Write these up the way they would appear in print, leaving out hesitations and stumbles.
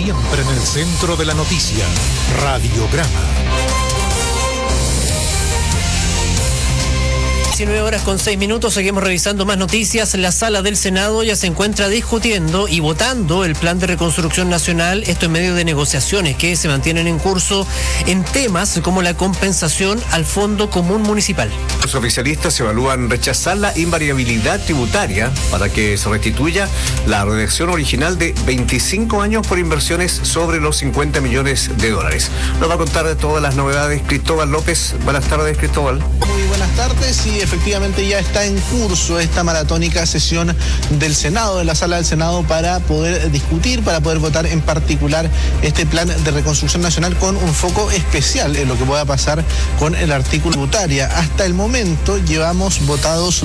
siempre en el centro de la noticia. Radiograma. 19:06. Seguimos revisando más noticias. La sala del Senado ya se encuentra discutiendo y votando el plan de reconstrucción nacional, esto en medio de negociaciones que se mantienen en curso en temas como la compensación al Fondo Común Municipal. Los oficialistas evalúan rechazar la invariabilidad tributaria para que se restituya la redacción original de 25 años por inversiones sobre los 50 millones de dólares. Nos va a contar de todas las novedades Cristóbal López. Buenas tardes, Cristóbal. Muy buenas tardes. Y efectivamente ya está en curso esta maratónica sesión del Senado, de la sala del Senado, para poder discutir, para poder votar en particular este plan de reconstrucción nacional con un foco especial en lo que pueda pasar con el artículo tributaria. Hasta el momento llevamos votados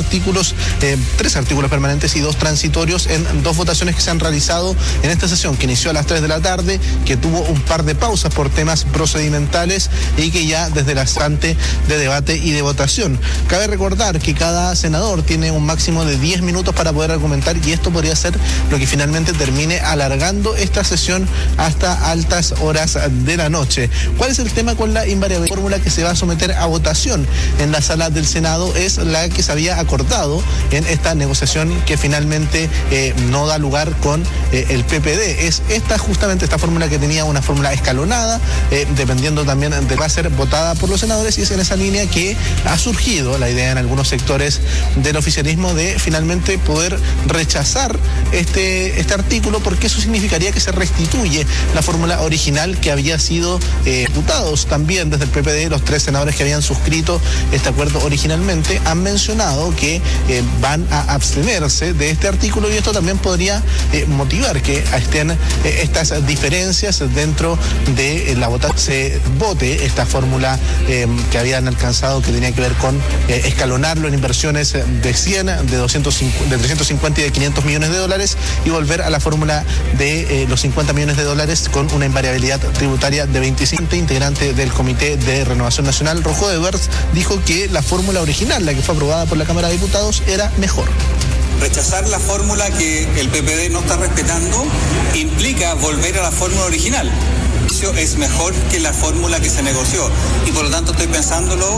tres artículos permanentes y 2 transitorios en 2 votaciones que se han realizado en esta sesión, que inició a las 3 de la tarde, que tuvo un par de pausas por temas procedimentales y que ya desde la instante de debate y de votación. Cabe recordar que cada senador tiene un máximo de 10 minutos para poder argumentar, y esto podría ser lo que finalmente termine alargando esta sesión hasta altas horas de la noche. ¿Cuál es el tema con la invariabilidad? La fórmula que se va a someter a votación en la sala del Senado es la que se había acordado en esta negociación que finalmente no da lugar con el PPD. Es justamente esta fórmula que tenía una fórmula escalonada, dependiendo también de va a ser votada por los senadores, y es en esa línea que ha surgido la idea en algunos sectores del oficialismo de finalmente poder rechazar este artículo, porque eso significaría que se restituye la fórmula original que había sido diputados también desde el PPD. Los 3 senadores que habían suscrito este acuerdo originalmente han mencionado que van a abstenerse de este artículo, y esto también podría motivar que estén estas diferencias dentro de la votación. Se vote esta fórmula que habían alcanzado, que tenía que ver con escalonarlo en inversiones de 100, de 250, de 350 y de 500 millones de dólares, y volver a la fórmula de los 50 millones de dólares con una invariabilidad tributaria de 25. Integrante del Comité de Renovación Nacional, Rojo Edwards, dijo que la fórmula original, la que fue aprobada por la Cámara de Diputados, era mejor. Rechazar la fórmula que el PPD no está respetando implica volver a la fórmula original. Eso es mejor que la fórmula que se negoció, y por lo tanto estoy pensándolo.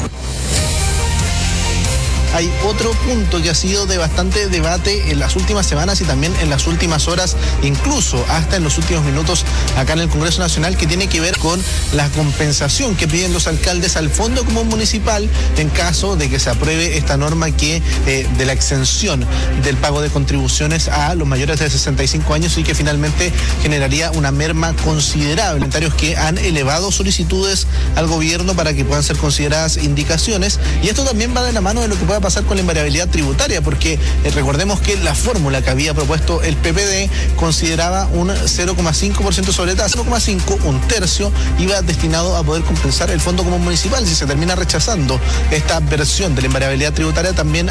Hay otro punto que ha sido de bastante debate en las últimas semanas y también en las últimas horas, incluso hasta en los últimos minutos acá en el Congreso Nacional, que tiene que ver con la compensación que piden los alcaldes al Fondo Común Municipal en caso de que se apruebe esta norma que de la exención del pago de contribuciones a los mayores de 65 años, y que finalmente generaría una merma considerable. Comentarios que han elevado solicitudes al gobierno para que puedan ser consideradas indicaciones, y esto también va de la mano de lo que pueda pasar con la invariabilidad tributaria, porque recordemos que la fórmula que había propuesto el PPD consideraba un 0,5% sobre tasa. 0,5, un tercio, iba destinado a poder compensar el Fondo Común Municipal. Si se termina rechazando esta versión de la invariabilidad tributaria, también